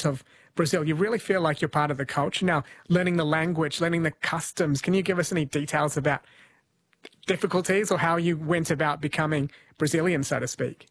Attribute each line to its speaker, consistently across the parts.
Speaker 1: part of Brazil. You really feel like you're part of the culture now, learning the language, learning the customs. Can you give us any details about difficulties or how you went about becoming Brazilian, so to speak?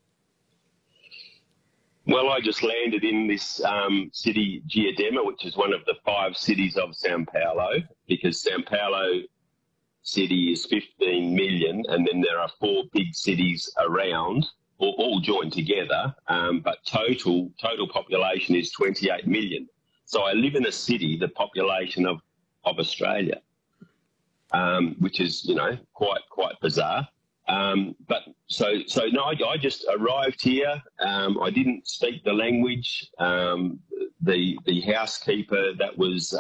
Speaker 2: Well, I just landed in this city, Diadema, which is one of the 5 cities of Sao Paulo, because Sao Paulo city is 15 million, and then there are 4 big cities around, all joined together, but total population is 28 million. So I live in a city, the population of Australia, which is, quite bizarre. But no, I just arrived here. I didn't speak the language. The housekeeper that was,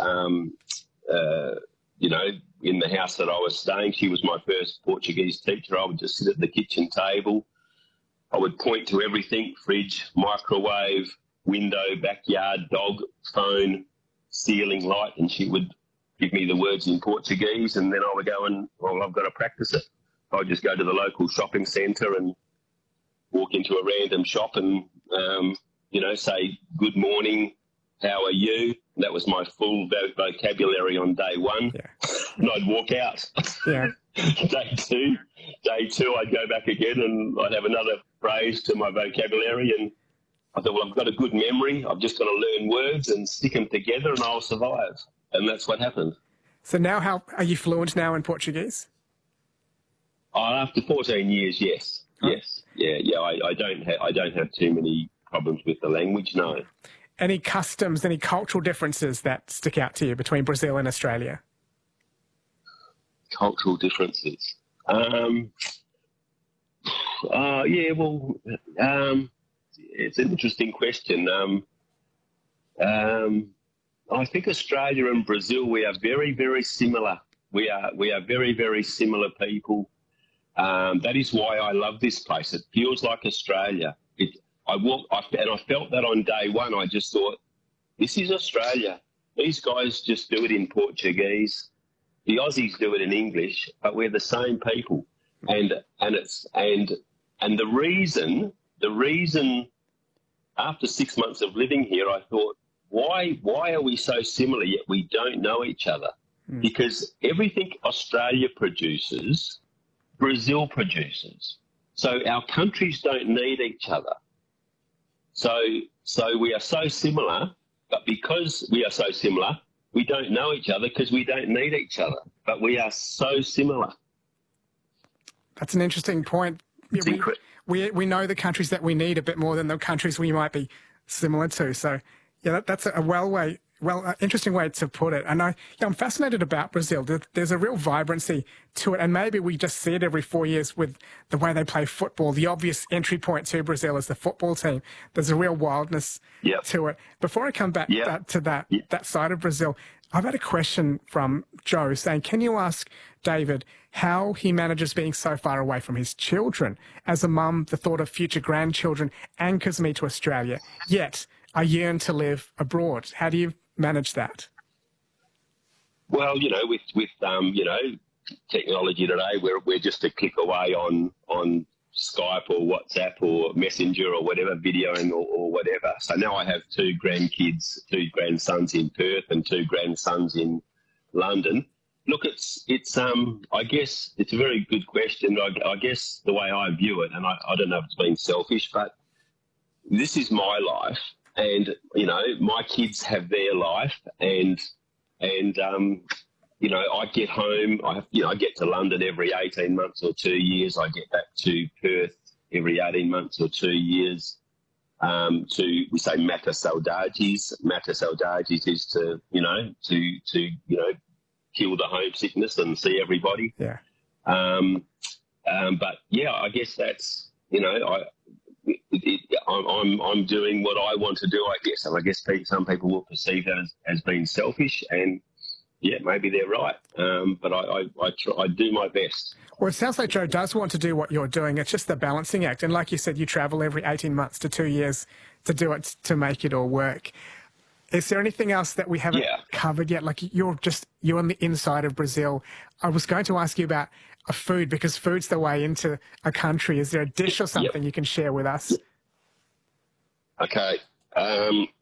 Speaker 2: in the house that I was staying, she was my first Portuguese teacher. I would just sit at the kitchen table. I would point to everything: fridge, microwave, window, backyard, dog, phone, ceiling, light, and she would give me the words in Portuguese, and then I would go and, I've got to practice it. I'd just go to the local shopping centre and walk into a random shop and, say, good morning, how are you? That was my full vocabulary on day 1. Yeah. And I'd walk out.
Speaker 1: Yeah.
Speaker 2: Day two, I'd go back again and I'd have another phrase to my vocabulary. And I thought, I've got a good memory. I've just got to learn words and stick them together and I'll survive. And that's what happened.
Speaker 1: So now how are you fluent now in Portuguese?
Speaker 2: After 14 years, yes. Oh. Yes. Yeah. I don't have too many problems with the language, no.
Speaker 1: Any customs, any cultural differences that stick out to you between Brazil and Australia?
Speaker 2: Cultural differences. It's an interesting question. I think Australia and Brazil, we are very, very similar. We are very, very similar people. That is why I love this place. It feels like Australia. I felt that on day 1. I just thought, this is Australia. These guys just do it in Portuguese. The Aussies do it in English, but we're the same people. And the reason after 6 months of living here, I thought, why are we so similar yet we don't know each other? Because everything Australia produces, Brazil produces. So our countries don't need each other. So we are so similar, but because we are so similar, we don't know each other because we don't need each other. But we are so similar.
Speaker 1: That's an interesting point. We know the countries that we need a bit more than the countries we might be similar to. So, yeah, that's a interesting way to put it. And I'm fascinated about Brazil. There's a real vibrancy to it, and maybe we just see it every 4 years with the way they play football. The obvious entry point to Brazil is the football team. There's a real wildness to it. Before I come back to that side of Brazil, I've had a question from Joe saying, can you ask David how he manages being so far away from his children? As a mum, the thought of future grandchildren anchors me to Australia, yet I yearn to live abroad. How do you manage that?
Speaker 2: Well, with technology today, we're just a click away on Skype or WhatsApp or Messenger or whatever, videoing or whatever. So now I have 2 grandkids, 2 grandsons in Perth and 2 grandsons in London. Look, it's I guess it's a very good question. I guess the way I view it, and I don't know if it's been selfish, but this is my life. And, my kids have their life and I get home, I get to London every 18 months or 2 years. I get back to Perth every 18 months or 2 years. We say mata saudades. Mata saudades is to kill the homesickness and see everybody.
Speaker 1: Yeah.
Speaker 2: But yeah, I guess that's, I'm doing what I want to do, I guess. And I guess some people will perceive that as being selfish, and yeah, maybe they're right. But I do my best.
Speaker 1: Well, it sounds like Joe does want to do what you're doing. It's just the balancing act. And like you said, you travel every 18 months to 2 years to do it, to make it all work. Is there anything else that we haven't covered yet? Like you're on the inside of Brazil. I was going to ask you about a food, because food's the way into a country. Is there a dish or something you can share with us?
Speaker 2: Okay.